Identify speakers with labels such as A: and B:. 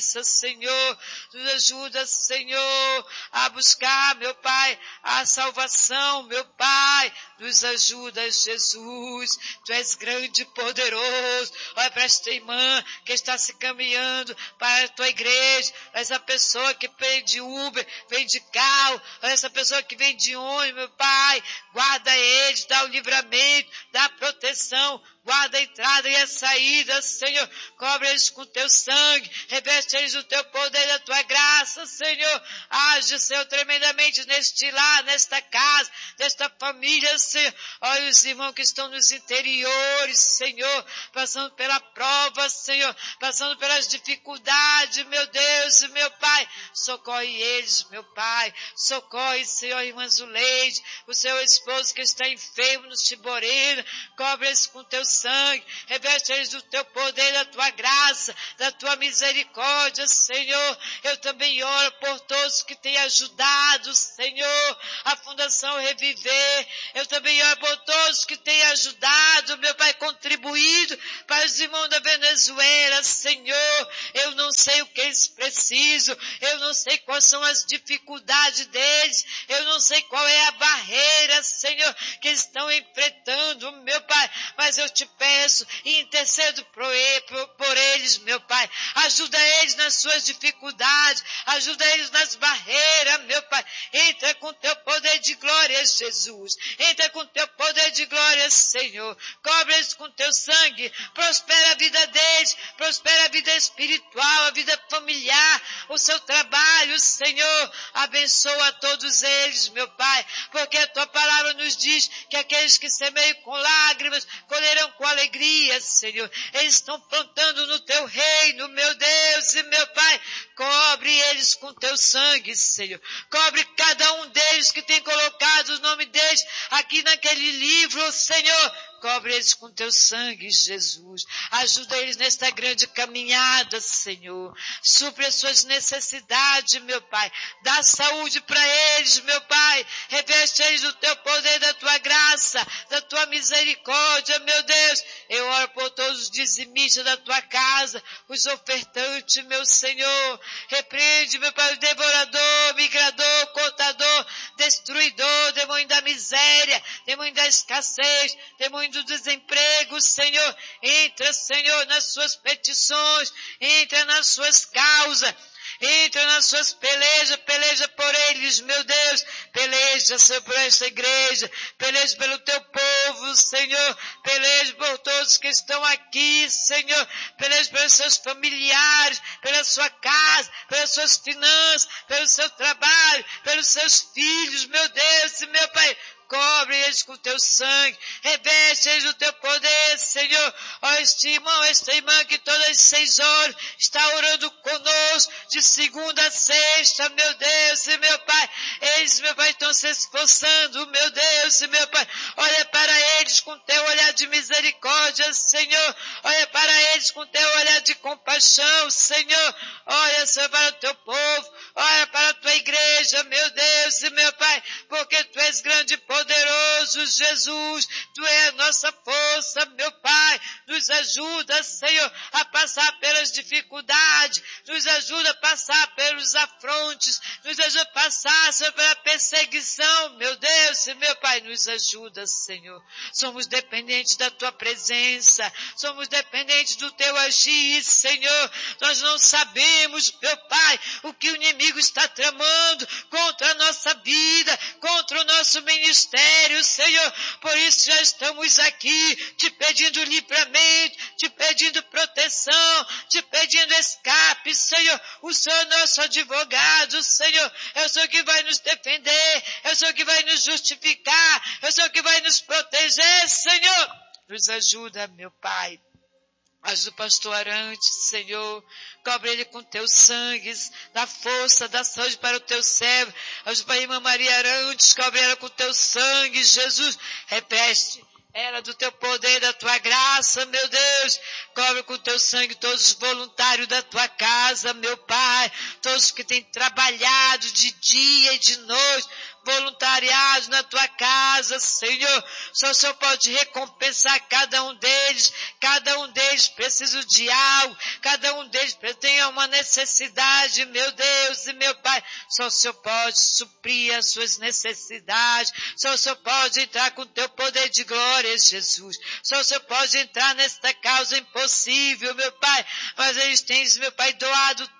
A: justiça, Senhor. Nos ajuda, Senhor, a buscar, meu Pai, a salvação, meu Pai. Nos ajuda, Jesus. Tu és grande e poderoso. Olha para esta irmã que está se caminhando para a tua igreja. Essa pessoa que vem de Uber, vem de carro. Essa pessoa que vem de ônibus, meu Pai. Guarda eles, dá o livramento, dá a proteção. Guarda a entrada e a saída, Senhor. Cobre eles com teu sangue. Reveste eles do teu poder e da tua graça, Senhor. Age, Senhor, tremendamente neste lar, nesta casa, nesta família, Senhor. Olha os irmãos que estão nos interiores, Senhor, passando pela prova, Senhor, passando pelas dificuldades, meu Deus e meu Pai. Socorre eles, meu Pai. Socorre, Senhor, irmã Zuleide, o seu esposo que está enfermo no Chiborena. Cobre eles com teu sangue, reveste eles do teu poder, da tua graça, da tua misericórdia, Senhor. Eu também oro por todos que têm ajudado, Senhor, a Fundação Reviver. Eu também oro por todos que têm ajudado, meu Pai, contribuído para os irmãos da Venezuela, Senhor. Eu não sei o que eles precisam, eu não sei quais são as dificuldades deles, eu não sei qual é a barreira, Senhor, que eles estão enfrentando, meu Pai, mas eu te peço e intercedo por eles, meu Pai. Ajuda eles nas suas dificuldades, ajuda eles nas barreiras, meu Pai. Entra com teu poder de glória, Jesus. Entra com teu poder de glória, Senhor. Cobre eles com teu sangue. Prospera a vida deles, prospera a vida espiritual, a vida familiar, o seu trabalho, Senhor. Abençoa a todos eles, meu Pai, porque a tua palavra nos diz que aqueles que semeiam com lágrimas colherão com alegria, Senhor. Eles estão plantando no teu reino, meu Deus e meu Pai. Cobre eles com teu sangue, Senhor. Cobre cada um deles que tem colocado o nome deles aqui naquele livro, Senhor. Cobre eles com teu sangue, Jesus. Ajuda eles nesta grande caminhada, Senhor. Supre as suas necessidades, meu Pai. Dá saúde para eles, meu Pai. Reveste eles do teu poder, da tua graça, da tua misericórdia, meu Deus. Eu oro por todos os dizimistas da tua casa, os ofertantes, meu Senhor. Repreende, meu Pai, o devorador, migrador, cortador, destruidor, demônio da miséria, demônio da escassez, demônio do desemprego, Senhor. Entra, Senhor, nas suas petições, entra nas suas causas, entra nas suas pelejas, peleja por eles, meu Deus. Peleja, Senhor, por esta igreja, peleja pelo teu povo, Senhor. Peleja por todos que estão aqui, Senhor. Peleja pelos seus familiares, pela sua casa, pelas suas finanças, pelo seu trabalho, pelos seus filhos, meu Deus e meu Pai. Cobre eles com teu sangue, reveste eles do teu poder, Senhor. Ó, este irmão, esta irmã que todas as 6 horas está orando conosco, de segunda a sexta, meu Deus e meu Pai. Eles, meu Pai, estão se esforçando, meu Deus e meu Pai. Olha para eles com teu olhar de misericórdia, Senhor. Olha para eles com teu olhar de compaixão, Senhor. Olha, Senhor, para o teu povo. Olha para a tua igreja, meu Deus e meu Pai, porque tu és grande e poderoso, Jesus. Tu és a nossa força, meu Pai. Nos ajuda, Senhor, a passar pelas dificuldades. Nos ajuda a passar pelos afrontes. Nos ajuda a passar, Senhor, pela perseguição, meu Deus e meu Pai. Nos ajuda, Senhor. Somos dependentes da tua presença. Somos dependentes do teu agir, Senhor. Nós não sabemos, meu Pai, o que o inimigo está tramando contra a nossa vida, contra o nosso ministério, Senhor. Por isso já estamos aqui te pedindo livramento, te pedindo proteção, te pedindo escape, Senhor. O Senhor é nosso advogado, Senhor. É o Senhor que vai nos defender, é o Senhor que vai nos justificar, é o Senhor que vai nos proteger, Senhor. Nos ajuda, meu Pai. Ajuda o pastor Arantes, Senhor. Cobre ele com teu sangue, dá força, dá saúde para o teu servo. Ajuda a irmã Maria Arantes, cobre ela com teu sangue, Jesus. Reveste Era do teu poder, da tua graça, meu Deus. Cobre com teu sangue todos os voluntários da tua casa, meu Pai. Todos que têm trabalhado de dia e de noite, voluntariados na tua casa, Senhor. Só o Senhor pode recompensar cada um deles. Cada um deles precisa de algo. Cada um deles tem uma necessidade, meu Deus e meu Pai. Só o Senhor pode suprir as suas necessidades. Só o Senhor pode entrar com o teu poder de glória, Jesus. Só o Senhor pode entrar nesta causa impossível, meu Pai. Mas eles têm, meu Pai, doado